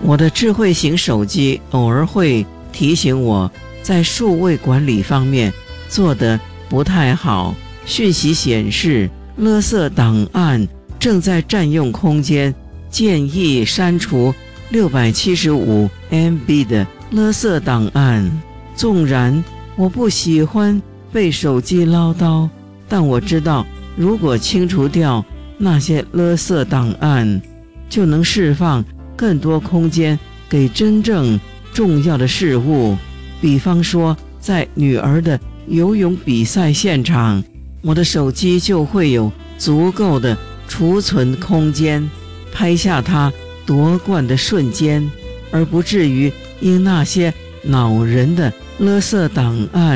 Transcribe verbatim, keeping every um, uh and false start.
我的智慧型手机偶尔会提醒我在数位管理方面做得不太好，讯息显示垃圾档案正在占用空间，建议删除六百七十五 M B 的垃圾档案。纵然我不喜欢被手机唠叨，但我知道如果清除掉那些垃圾档案，就能释放更多空间给真正重要的事物。比方说在女儿的游泳比赛现场，我的手机就会有足够的储存空间，拍下她夺冠的瞬间，而不至于因那些恼人的垃圾档案